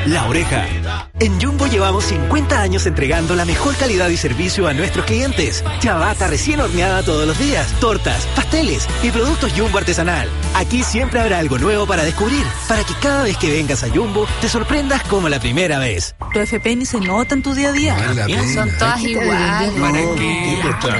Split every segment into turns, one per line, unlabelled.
La Oreja. En Jumbo llevamos 50 años entregando la mejor calidad y servicio a nuestros clientes. Ciabatta recién horneada todos los días, tortas, pasteles y productos Jumbo artesanal. Aquí siempre habrá algo nuevo para descubrir, para que cada vez que vengas a Jumbo te sorprendas como la primera vez.
Tu FP ni se nota en tu día a día.
Son todas iguales.
¿Para qué?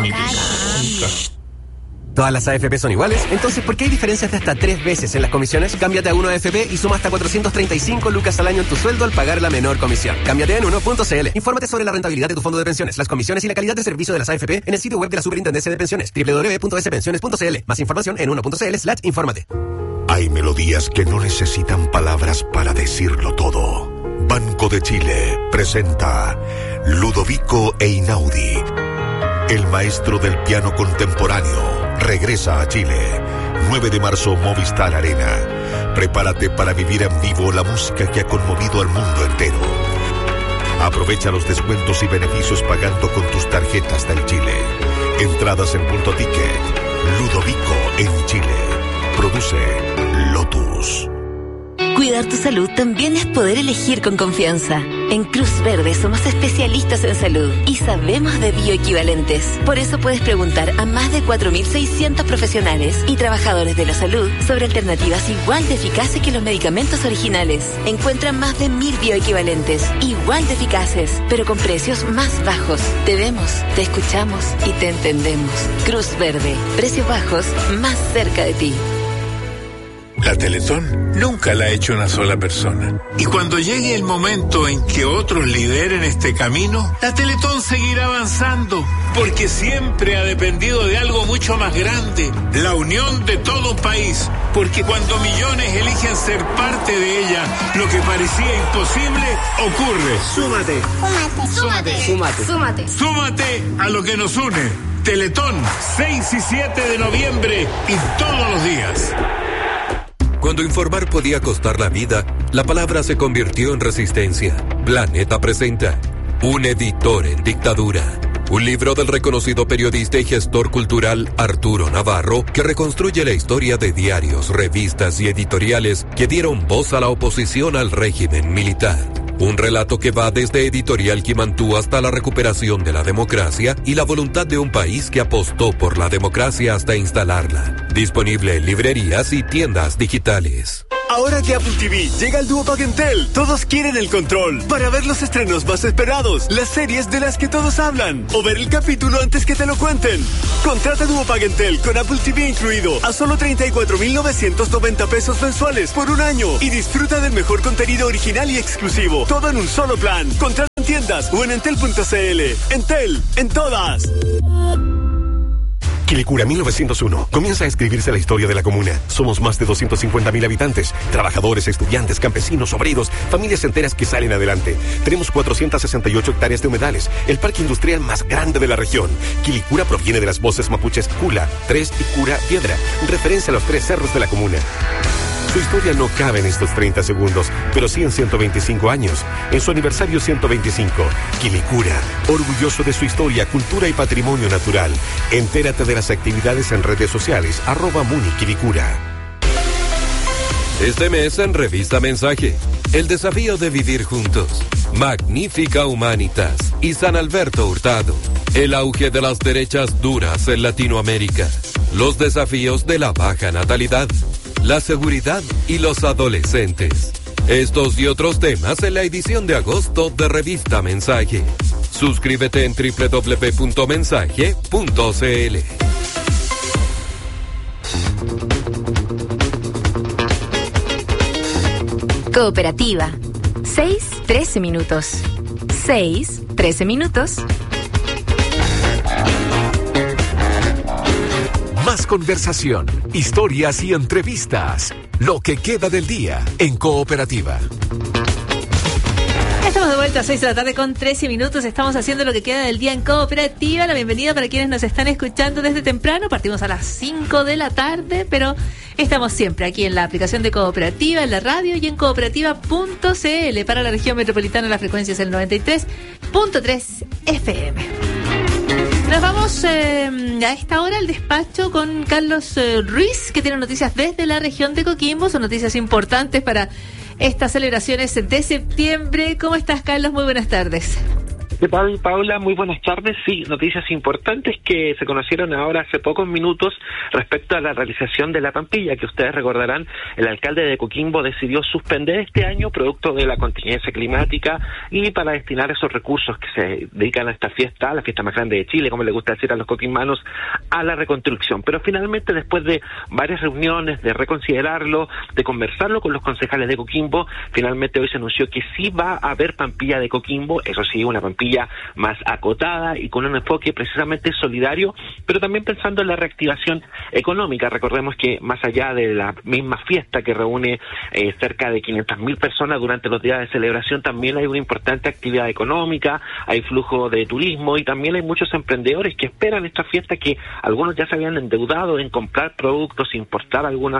¿Todas las AFP son iguales? Entonces, ¿por qué hay diferencias de hasta 3 veces en las comisiones? Cámbiate a 1AFP y suma hasta 435 lucas al año en tu sueldo al pagar la menor comisión. Cámbiate en 1.cl. Infórmate sobre la rentabilidad de tu fondo de pensiones, las comisiones y la calidad de servicio de las AFP en el sitio web de la Superintendencia de Pensiones, www.spensiones.cl. Más información en 1.cl/infórmate.
Hay melodías que no necesitan palabras para decirlo todo. Banco de Chile presenta Ludovico Einaudi. El maestro del piano contemporáneo regresa a Chile. 9 de marzo, Movistar Arena. Prepárate para vivir en vivo la música que ha conmovido al mundo entero. Aprovecha los descuentos y beneficios pagando con tus tarjetas del Chile. Entradas en Punto Ticket. Ludovico en Chile. Produce Lotus.
Cuidar tu salud también es poder elegir con confianza. En Cruz Verde somos especialistas en salud y sabemos de bioequivalentes. Por eso puedes preguntar a más de 4.600 profesionales y trabajadores de la salud sobre alternativas igual de eficaces que los medicamentos originales. Encuentra más de 1.000 bioequivalentes, igual de eficaces, pero con precios más bajos. Te vemos, te escuchamos y te entendemos. Cruz Verde, precios bajos más cerca de ti.
La Teletón nunca la ha hecho una sola persona. Y cuando llegue el momento en que otros lideren este camino, la Teletón seguirá avanzando, porque siempre ha dependido de algo mucho más grande, la unión de todo un país. Porque cuando millones eligen ser parte de ella, lo que parecía imposible ocurre.
Súmate.
Súmate. Súmate. Súmate.
Súmate a lo que nos une. Teletón, 6 y 7 de noviembre y todos los días.
Cuando informar podía costar la vida, la palabra se convirtió en resistencia. Planeta presenta Un editor en dictadura. Un libro del reconocido periodista y gestor cultural Arturo Navarro que reconstruye la historia de diarios, revistas y editoriales que dieron voz a la oposición al régimen militar. Un relato que va desde Editorial Quimantú hasta la recuperación de la democracia y la voluntad de un país que apostó por la democracia hasta instalarla. Disponible en librerías y tiendas digitales.
Ahora que Apple TV llega al dúo Pagentel, todos quieren el control para ver los estrenos más esperados, las series de las que todos hablan, o ver el capítulo antes que te lo cuenten. Contrata dúo Pagentel con Apple TV incluido a solo 34,990 pesos mensuales por un año y disfruta del mejor contenido original y exclusivo. Todo en un solo plan. Contrata en tiendas o en entel.cl. Entel, en todas.
Quilicura 1901. Comienza a escribirse la historia de la comuna. Somos más de 250,000 habitantes. Trabajadores, estudiantes, campesinos, obreros, familias enteras que salen adelante. Tenemos 468 hectáreas de humedales. El parque industrial más grande de la región. Quilicura proviene de las voces mapuches Cula, Tres y Cura Piedra, referencia a los 3 cerros de la comuna. Su historia no cabe en estos 30 segundos, pero sí en 125 años. En su aniversario 125, Quilicura, orgulloso de su historia, cultura y patrimonio natural. Entérate de las actividades en redes sociales, @MuniQuilicura.
Este mes en Revista Mensaje, el desafío de vivir juntos. Magnífica Humanitas y San Alberto Hurtado. El auge de las derechas duras en Latinoamérica. Los desafíos de la baja natalidad. La seguridad y los adolescentes. Estos y otros temas en la edición de agosto de Revista Mensaje. Suscríbete en www.mensaje.cl.
Cooperativa. 6:13 minutos. 6:13 minutos.
Más conversación, historias y entrevistas. Lo que queda del día en Cooperativa.
Estamos de vuelta a 6 de la tarde con 13 minutos. Estamos haciendo lo que queda del día en Cooperativa. La bienvenida para quienes nos están escuchando desde temprano. Partimos a las 5 de la tarde, pero estamos siempre aquí en la aplicación de Cooperativa, en la radio y en cooperativa.cl. Para la región metropolitana la frecuencia es el 93.3 FM. Nos vamos a esta hora al despacho con Carlos Ruiz, que tiene noticias desde la región de Coquimbo. Son noticias importantes para estas celebraciones de septiembre. ¿Cómo estás, Carlos? Muy buenas tardes.
¿Qué tal, Paula? Muy buenas tardes. Sí, noticias importantes que se conocieron ahora hace pocos minutos respecto a la realización de la Pampilla, que ustedes recordarán, el alcalde de Coquimbo decidió suspender este año producto de la contingencia climática y para destinar esos recursos que se dedican a esta fiesta, la fiesta más grande de Chile, como le gusta decir a los coquimbanos, a la reconstrucción. Pero finalmente, después de varias reuniones, de reconsiderarlo, de conversarlo con los concejales de Coquimbo, finalmente hoy se anunció que sí va a haber Pampilla de Coquimbo, eso sí, una Pampilla más acotada y con un enfoque precisamente solidario, pero también pensando en la reactivación económica. Recordemos que más allá de la misma fiesta que reúne cerca de 500.000 personas durante los días de celebración, también hay una importante actividad económica, hay flujo de turismo y también hay muchos emprendedores que esperan esta fiesta, que algunos ya se habían endeudado en comprar productos, importar algunas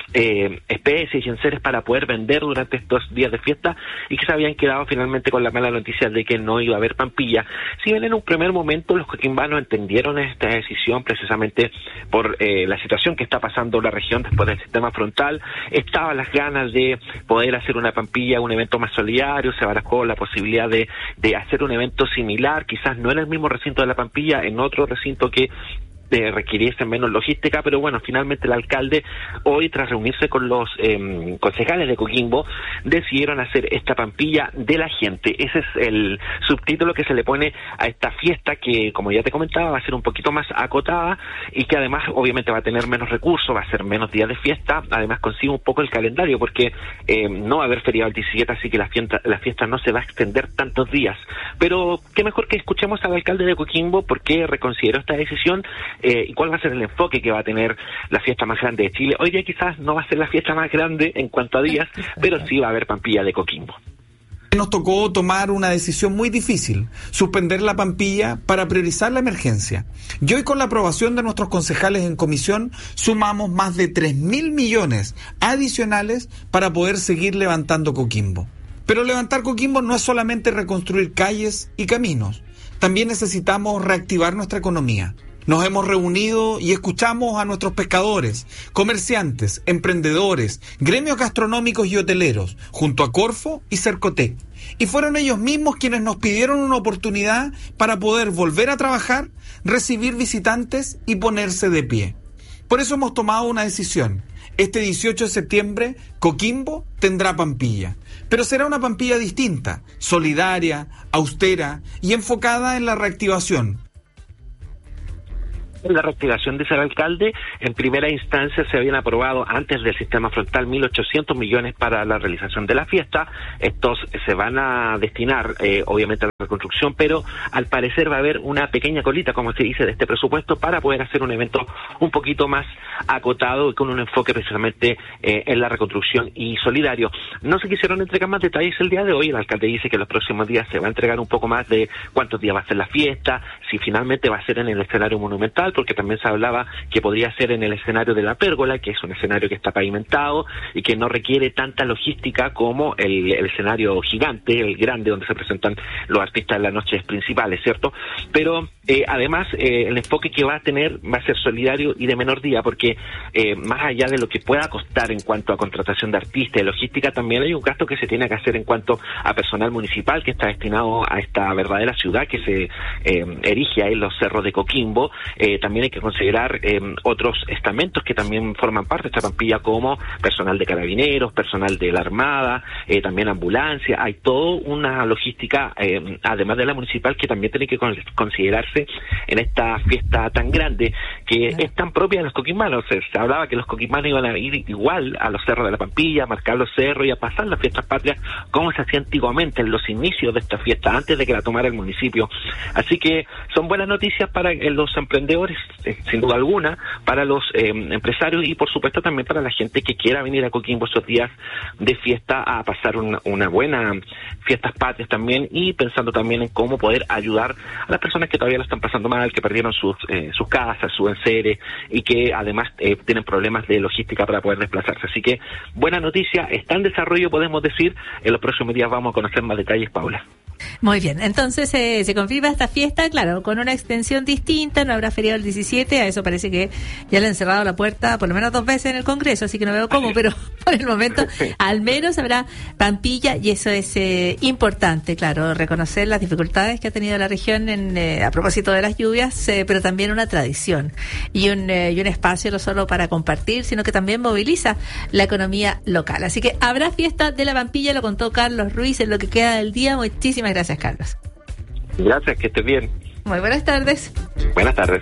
especies y enseres para poder vender durante estos días de fiesta y que se habían quedado finalmente con la mala noticia de que no iba a haber Pampilla. Si bien en un primer momento los coquimbanos entendieron esta decisión precisamente por la situación que está pasando la región después del sistema frontal, estaban las ganas de poder hacer una Pampilla, un evento más solidario, se barajó la posibilidad de hacer un evento similar, quizás no en el mismo recinto de la Pampilla, en otro recinto que requiriese menos logística, pero bueno, finalmente el alcalde hoy, tras reunirse con los concejales de Coquimbo, decidieron hacer esta Pampilla de la gente. Ese es el subtítulo que se le pone a esta fiesta que, como ya te comentaba, va a ser un poquito más acotada y que además obviamente va a tener menos recursos, va a ser menos días de fiesta, además consigue un poco el calendario porque no va a haber feriado el 17, así que la fiesta no se va a extender tantos días. Pero qué mejor que escuchemos al alcalde de Coquimbo por qué reconsideró esta decisión y cuál va a ser el enfoque que va a tener la fiesta más grande de Chile. Hoy día quizás no va a ser la fiesta más grande en cuanto a días, pero sí va a haber Pampilla de Coquimbo.
Nos tocó tomar una decisión muy difícil, suspender la Pampilla para priorizar la emergencia. Y hoy, con la aprobación de nuestros concejales en comisión, sumamos más de 3.000 millones adicionales para poder seguir levantando Coquimbo. Pero levantar Coquimbo no es solamente reconstruir calles y caminos, también necesitamos reactivar nuestra economía. Nos hemos reunido y escuchamos a nuestros pescadores, comerciantes, emprendedores, gremios gastronómicos y hoteleros, junto a Corfo y Cercotec. Y fueron ellos mismos quienes nos pidieron una oportunidad para poder volver a trabajar, recibir visitantes y ponerse de pie. Por eso hemos tomado una decisión. Este 18 de septiembre, Coquimbo tendrá Pampilla, pero será una Pampilla distinta, solidaria, austera y enfocada en la reactivación.
La reactivación, dice el alcalde, en primera instancia se habían aprobado antes del sistema frontal 1.800 millones para la realización de la fiesta. Estos se van a destinar obviamente a la reconstrucción, pero al parecer va a haber una pequeña colita, como se dice, de este presupuesto para poder hacer un evento un poquito más acotado y con un enfoque precisamente en la reconstrucción y solidario. No se quisieron entregar más detalles el día de hoy. El alcalde dice que los próximos días se va a entregar un poco más de cuántos días va a ser la fiesta, si finalmente va a ser en el escenario monumental, porque también se hablaba que podría ser en el escenario de la Pérgola, que es un escenario que está pavimentado y que no requiere tanta logística como el escenario gigante, el grande, donde se presentan los artistas en las noches principales, ¿cierto? Pero además el enfoque que va a tener va a ser solidario y de menor día, porque más allá de lo que pueda costar en cuanto a contratación de artistas y logística, también hay un gasto que se tiene que hacer en cuanto a personal municipal que está destinado a esta verdadera ciudad que se erige ahí en los cerros de Coquimbo. También hay que considerar otros estamentos que también forman parte de esta Pampilla, como personal de carabineros, personal de la Armada, también ambulancia. Hay toda una logística, además de la municipal, que también tiene que considerarse en esta fiesta tan grande que es tan propia de los coquimbanos. Se hablaba que los coquimbanos iban a ir igual a los cerros de la Pampilla, a marcar los cerros y a pasar las fiestas patrias como se hacía antiguamente en los inicios de esta fiesta, antes de que la tomara el municipio. Así que son buenas noticias para los emprendedores, sin duda alguna, para los empresarios y por supuesto también para la gente que quiera venir a Coquimbo esos días de fiesta a pasar una buena fiestas patrias también, y pensando también en cómo poder ayudar a las personas que todavía lo están pasando mal, que perdieron sus casas, sus enseres y que además tienen problemas de logística para poder desplazarse. Así que buena noticia, está en desarrollo, podemos decir. En los próximos días vamos a conocer más detalles, Paula.
Muy bien, entonces se confirma esta fiesta, claro, con una extensión distinta, no habrá feriado el 17, a eso parece que ya le han cerrado la puerta por lo menos 2 veces en el Congreso, así que no veo cómo, pero por el momento al menos habrá Pampilla y eso es importante, claro, reconocer las dificultades que ha tenido la región a propósito de las lluvias, pero también una tradición y un espacio no solo para compartir, sino que también moviliza la economía local. Así que habrá fiesta de la Pampilla, lo contó Carlos Ruiz en lo que queda del día. Muchísimas gracias, Carlos.
Gracias, que estés bien.
Muy buenas tardes.
Buenas tardes.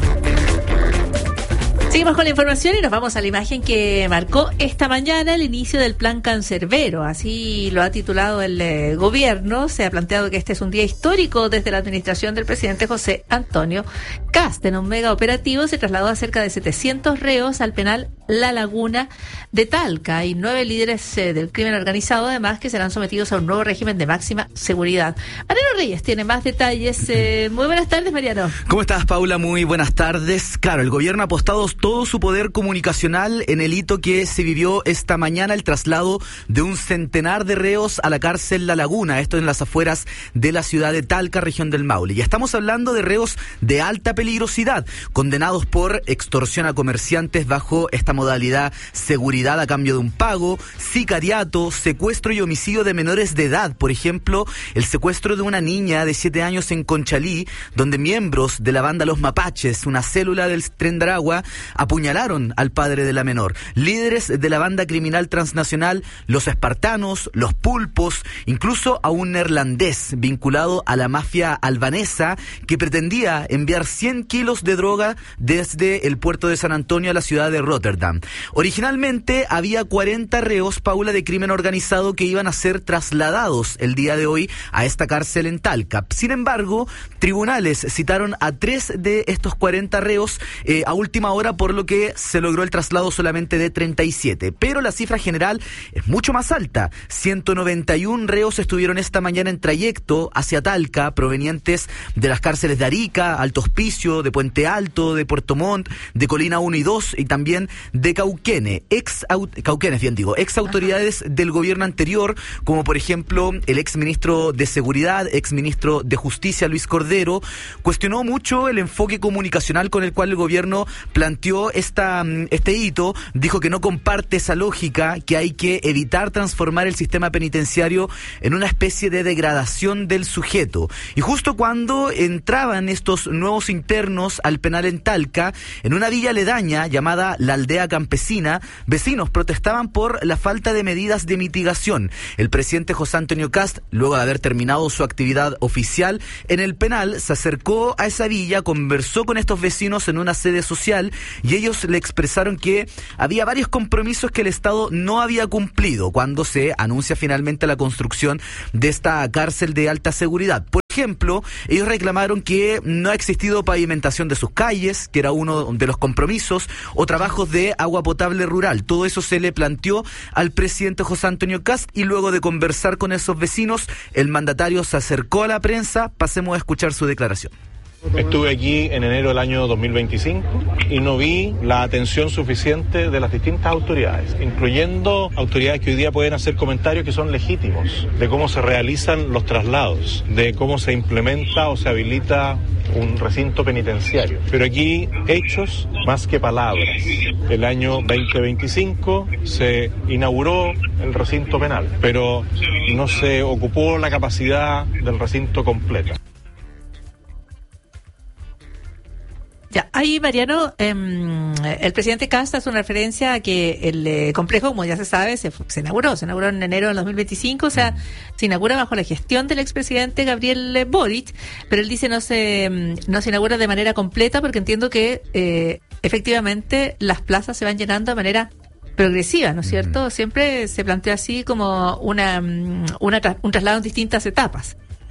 Seguimos con la información y nos vamos a la imagen que marcó esta mañana el inicio del Plan Cancerbero. Así lo ha titulado el gobierno. Se ha planteado que este es un día histórico desde la administración del presidente José Antonio Kast. En un mega operativo se trasladó a cerca de 700 reos al penal La Laguna de Talca. Hay 9 líderes del crimen organizado, además, que serán sometidos a un nuevo régimen de máxima seguridad. Mariano Reyes tiene más detalles. Muy buenas tardes, Mariano.
¿Cómo estás, Paula? Muy buenas tardes. Claro, el gobierno ha apostado todo su poder comunicacional en el hito que se vivió esta mañana, el traslado de un centenar de reos a la cárcel La Laguna, esto en las afueras de la ciudad de Talca, región del Maule. Y estamos hablando de reos de alta peligrosidad, condenados por extorsión a comerciantes bajo esta modalidad seguridad a cambio de un pago, sicariato, secuestro y homicidio de menores de edad. Por ejemplo, el secuestro de una niña de 7 años en Conchalí, donde miembros de la banda Los Mapaches, una célula del Tren de Aragua, apuñalaron al padre de la menor. Líderes de la banda criminal transnacional Los Espartanos, Los Pulpos, incluso a un neerlandés vinculado a la mafia albanesa que pretendía enviar 100 kilos de droga desde el puerto de San Antonio a la ciudad de Rotterdam. Originalmente había 40 reos, Paula, de crimen organizado que iban a ser trasladados el día de hoy a esta cárcel en Talca. Sin embargo, tribunales citaron a 3 de estos 40 reos a última hora, por lo que se logró el traslado solamente de 37. Pero la cifra general es mucho más alta. 191 reos estuvieron esta mañana en trayecto hacia Talca, provenientes de las cárceles de Arica, Alto Hospicio, de Puente Alto, de Puerto Montt, de Colina 1 y 2 y también de Cauquenes, ex autoridades del gobierno anterior, como por ejemplo el ex ministro de Seguridad, ex ministro de Justicia, Luis Cordero, cuestionó mucho el enfoque comunicacional con el cual el gobierno planteó este hito. Dijo que no comparte esa lógica, que hay que evitar transformar el sistema penitenciario en una especie de degradación del sujeto. Y justo cuando entraban estos nuevos internos al penal en Talca, en una villa aledaña llamada La Aldea Campesina, vecinos protestaban por la falta de medidas de mitigación. El presidente José Antonio Kast, luego de haber terminado su actividad oficial en el penal, se acercó a esa villa, conversó con estos vecinos en una sede social y ellos le expresaron que había varios compromisos que el Estado no había cumplido cuando se anuncia finalmente la construcción de esta cárcel de alta seguridad. Por ejemplo, ellos reclamaron que no ha existido pavimentación de sus calles, que era uno de los compromisos, o trabajos de agua potable rural. Todo eso se le planteó al presidente José Antonio Kast y luego de conversar con esos vecinos, el mandatario se acercó a la prensa. Pasemos a escuchar su declaración.
Estuve aquí en enero del año 2025 y no vi la atención suficiente de las distintas autoridades, incluyendo autoridades que hoy día pueden hacer comentarios que son legítimos, de cómo se realizan los traslados, de cómo se implementa o se habilita un recinto penitenciario. Pero aquí hechos más que palabras. El año 2025 se inauguró el recinto penal, pero no se ocupó la capacidad del recinto completa.
Ya, ahí, Mariano, el presidente Kast hace una referencia a que el complejo, como ya se sabe, se inauguró en enero del 2025, o sea, se inaugura bajo la gestión del expresidente Gabriel Boric, pero él dice no se inaugura de manera completa porque entiendo que efectivamente las plazas se van llenando de manera progresiva, ¿no es cierto? Siempre se plantea así como un traslado en distintas etapas.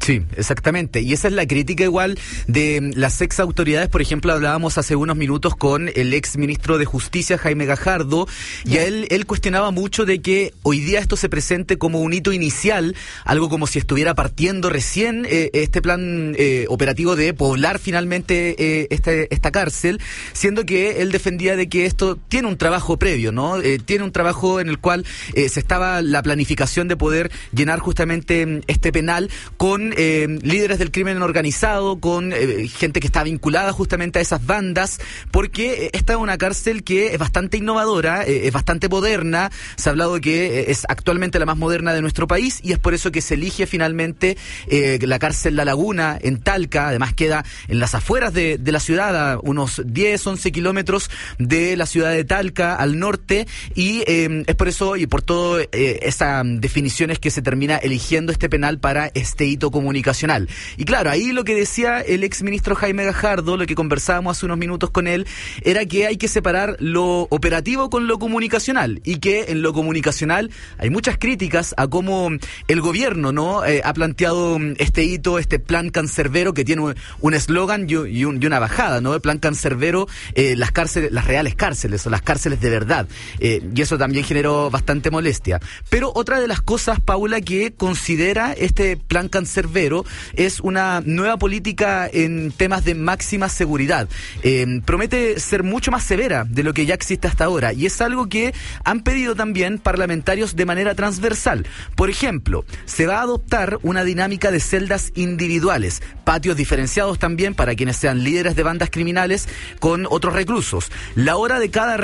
Sí, exactamente. Y esa es la crítica igual de las ex autoridades. Por ejemplo, hablábamos hace unos minutos con el ex ministro de Justicia, Jaime Gajardo, y a él cuestionaba mucho de que hoy día esto se presente como un hito inicial, algo como si estuviera partiendo recién este plan operativo de poblar finalmente esta cárcel, siendo que él defendía de que esto tiene un trabajo previo, ¿no? Tiene un trabajo en el cual se estaba la planificación de poder llenar justamente este penal con líderes del crimen organizado, con gente que está vinculada justamente a esas bandas, porque esta es una cárcel que es bastante innovadora, es bastante moderna. Se ha hablado de que es actualmente la más moderna de nuestro país, y es por eso que se elige finalmente la cárcel La Laguna en Talca. Además queda en las afueras de la ciudad, a unos 10, 11 kilómetros de la ciudad de Talca al norte, y es por eso y por todo esas definiciones que se termina eligiendo este penal para este hito comunicacional. Y claro, ahí lo que decía el ex ministro Jaime Gajardo, lo que conversábamos hace unos minutos con él, era que hay que separar lo operativo con lo comunicacional, y que en lo comunicacional hay muchas críticas a cómo el gobierno no ha planteado este hito, este plan cancerbero, que tiene un eslogan y una bajada, ¿no? El plan cancerbero, las cárceles, las reales cárceles, o las cárceles de verdad, y eso también generó bastante molestia. Pero otra de las cosas, Paula, que considera este plan cancerbero es una nueva política en temas de máxima seguridad. Promete ser mucho más severa de lo que ya existe hasta ahora, y es algo que han pedido también parlamentarios de manera transversal. Por ejemplo, se va a adoptar una dinámica de celdas individuales, patios diferenciados también para quienes sean líderes de bandas criminales con otros reclusos. La hora que cada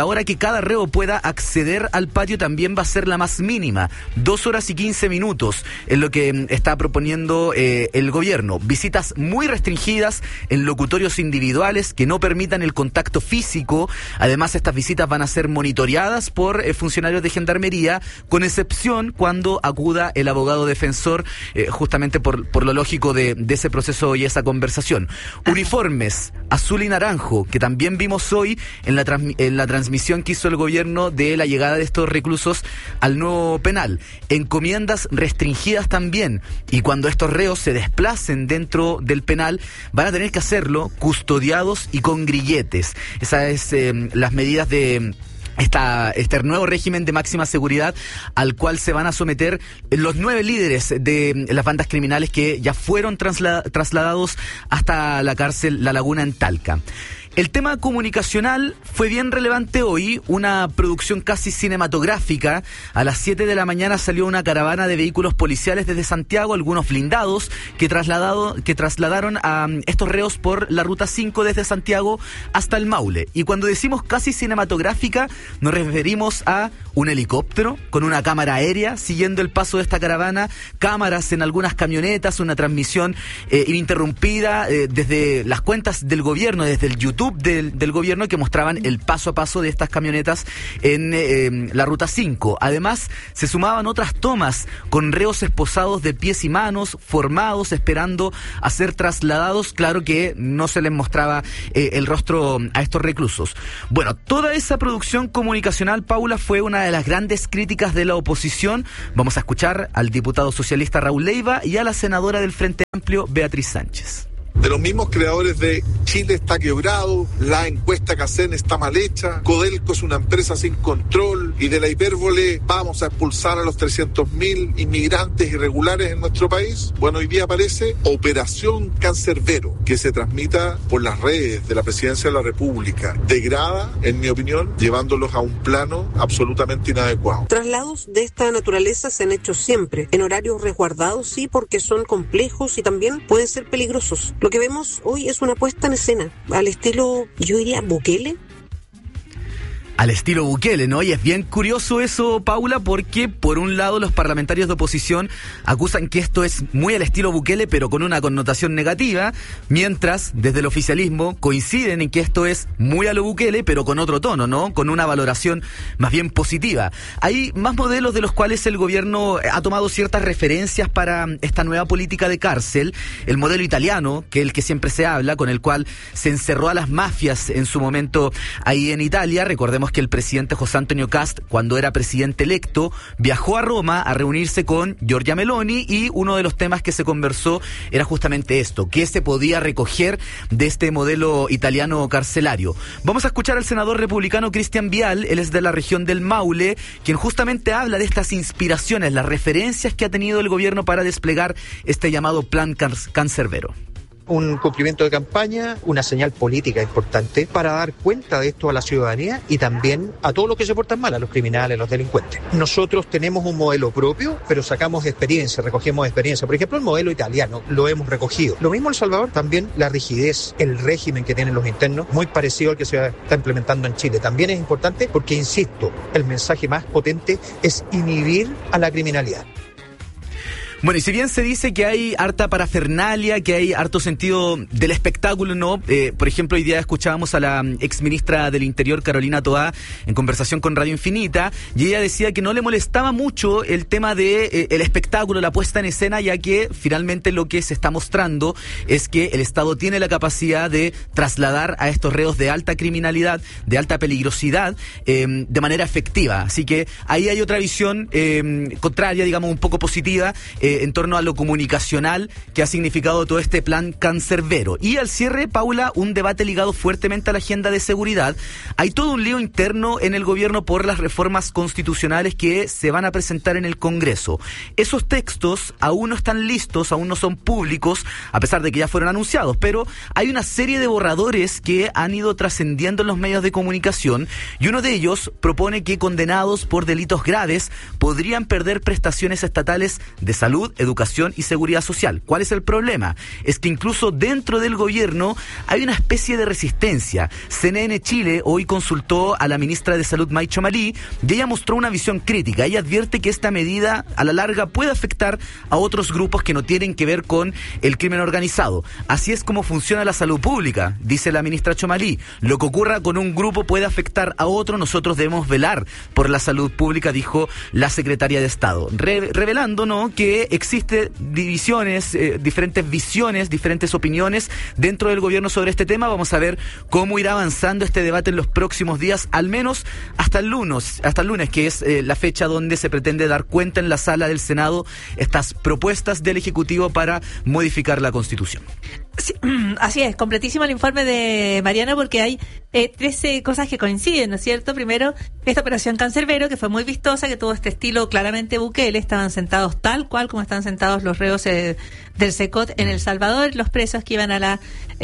reo pueda acceder al patio también va a ser la más mínima, 2 horas y 15 minutos, en lo que está proponiendo el gobierno. Visitas muy restringidas en locutorios individuales que no permitan el contacto físico. Además, estas visitas van a ser monitoreadas por funcionarios de gendarmería, con excepción cuando acuda el abogado defensor, justamente por lo lógico de ese proceso y esa conversación. Uniformes azul y naranjo, que también vimos hoy en la transmisión que hizo el gobierno de la llegada de estos reclusos al nuevo penal. Encomiendas restringidas también, y cuando estos reos se desplacen dentro del penal van a tener que hacerlo custodiados y con grilletes. Esas es las medidas de este nuevo régimen de máxima seguridad al cual se van a someter los 9 líderes de las bandas criminales que ya fueron trasladados hasta la cárcel La Laguna en Talca. El tema comunicacional fue bien relevante hoy, una producción casi cinematográfica. A las 7 de la mañana salió una caravana de vehículos policiales desde Santiago, algunos blindados, que trasladaron a estos reos por la ruta 5 desde Santiago hasta el Maule. Y cuando decimos casi cinematográfica, nos referimos a un helicóptero con una cámara aérea siguiendo el paso de esta caravana, cámaras en algunas camionetas, una transmisión ininterrumpida desde las cuentas del gobierno, desde el YouTube del gobierno, que mostraban el paso a paso de estas camionetas en la ruta 5. Además, se sumaban otras tomas con reos esposados de pies y manos, formados, esperando a ser trasladados. Claro que no se les mostraba el rostro a estos reclusos. Bueno, toda esa producción comunicacional, Paula, fue una de las grandes críticas de la oposición. Vamos a escuchar al diputado socialista Raúl Leiva y a la senadora del Frente Amplio, Beatriz Sánchez.
De los mismos creadores de Chile está quebrado, la encuesta que hacen está mal hecha, Codelco es una empresa sin control, y de la hipérbole vamos a expulsar a los 300.000 inmigrantes irregulares en nuestro país. Bueno, hoy día aparece Operación Cancerbero, que se transmita por las redes de la Presidencia de la República. Degrada, en mi opinión, llevándolos a un plano absolutamente inadecuado.
Traslados de esta naturaleza se han hecho siempre, en horarios resguardados, sí, porque son complejos y también pueden ser peligrosos. Lo que vemos hoy es una puesta en escena, al estilo, yo diría, Bukele.
Al estilo Bukele, ¿no? Y es bien curioso eso, Paula, porque por un lado los parlamentarios de oposición acusan que esto es muy al estilo Bukele, pero con una connotación negativa, mientras desde el oficialismo coinciden en que esto es muy a lo Bukele, pero con otro tono, ¿no? Con una valoración más bien positiva. Hay más modelos de los cuales el gobierno ha tomado ciertas referencias para esta nueva política de cárcel. El modelo italiano, que es el que siempre se habla, con el cual se encerró a las mafias en su momento ahí en Italia. Recordemos Recordemos que el presidente José Antonio Kast, cuando era presidente electo, viajó a Roma a reunirse con Giorgia Meloni y uno de los temas que se conversó era justamente esto, qué se podía recoger de este modelo italiano carcelario. Vamos a escuchar al senador republicano Cristian Vial, él es de la región del Maule, quien justamente habla de estas inspiraciones, las referencias que ha tenido el gobierno para desplegar este llamado plan Cancerbero.
Un cumplimiento de campaña, una señal política importante para dar cuenta de esto a la ciudadanía y también a todos los que se portan mal, a los criminales, a los delincuentes. Nosotros tenemos un modelo propio, pero sacamos experiencia, recogemos experiencia. Por ejemplo, el modelo italiano lo hemos recogido. Lo mismo en El Salvador, también la rigidez, el régimen que tienen los internos, muy parecido al que se está implementando en Chile. También es importante porque, insisto, el mensaje más potente es inhibir a la criminalidad.
Bueno, y si bien se dice que hay harta parafernalia, que hay harto sentido del espectáculo, ¿no? Por ejemplo, hoy día escuchábamos a la exministra del Interior, Carolina Toá, en conversación con Radio Infinita, y ella decía que no le molestaba mucho el tema de el espectáculo, la puesta en escena, ya que finalmente lo que se está mostrando es que el Estado tiene la capacidad de trasladar a estos reos de alta criminalidad, de alta peligrosidad, de manera efectiva. Así que ahí hay otra visión contraria, digamos, un poco positiva, en torno a lo comunicacional que ha significado todo este plan Cancerbero. Y al cierre, Paula, un debate ligado fuertemente a la agenda de seguridad. Hay todo un lío interno en el gobierno por las reformas constitucionales que se van a presentar en el Congreso. Esos textos aún no están listos, aún no son públicos, a pesar de que ya fueron anunciados, pero hay una serie de borradores que han ido trascendiendo en los medios de comunicación, y uno de ellos propone que condenados por delitos graves podrían perder prestaciones estatales de salud, educación y seguridad social. ¿Cuál es el problema? Es que incluso dentro del gobierno hay una especie de resistencia. CNN Chile hoy consultó a la ministra de Salud, May Chomalí, y ella mostró una visión crítica. Ella advierte que esta medida a la larga puede afectar a otros grupos que no tienen que ver con el crimen organizado. Así es como funciona la salud pública, dice la ministra Chomalí. Lo que ocurra con un grupo puede afectar a otro, nosotros debemos velar por la salud pública, dijo la secretaria de Estado, revelando, ¿no?, que existe divisiones, diferentes visiones, diferentes opiniones dentro del gobierno sobre este tema. Vamos a ver cómo irá avanzando este debate en los próximos días, al menos hasta el lunes, que es la fecha donde se pretende dar cuenta en la sala del Senado estas propuestas del Ejecutivo para modificar la Constitución.
Sí, así es, completísimo el informe de Mariano, porque hay 13 cosas que coinciden, ¿no es cierto? Primero, esta operación Cancerbero, que fue muy vistosa, que tuvo este estilo claramente Bukele, estaban sentados tal cual como están sentados los reos del SECOT en El Salvador, los presos que iban a la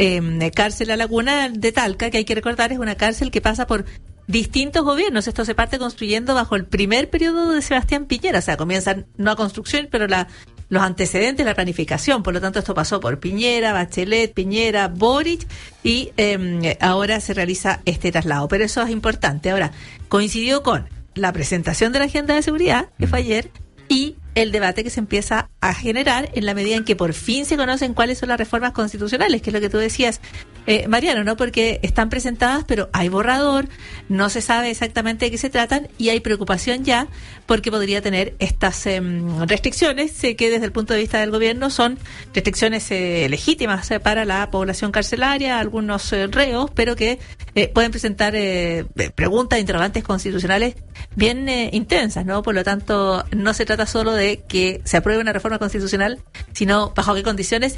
cárcel La Laguna de Talca, que hay que recordar es una cárcel que pasa por distintos gobiernos. Esto se parte construyendo bajo el primer periodo de Sebastián Piñera, o sea, comienzan no a construcción, pero los antecedentes, la planificación. Por lo tanto, esto pasó por Piñera, Bachelet, Piñera, Boric, y ahora se realiza este traslado. Pero eso es importante. Ahora, coincidió con la presentación de la agenda de seguridad, que fue ayer, y el debate que se empieza a generar en la medida en que por fin se conocen cuáles son las reformas constitucionales, que es lo que tú decías, Mariano, ¿no? Porque están presentadas, pero hay borrador, no se sabe exactamente de qué se tratan, y hay preocupación ya porque podría tener estas restricciones que desde el punto de vista del gobierno son restricciones legítimas para la población carcelaria, algunos reos, pero que pueden presentar preguntas, interrogantes constitucionales bien intensas, ¿no? Por lo tanto, no se trata solo de que se apruebe una reforma constitucional, sino bajo qué condiciones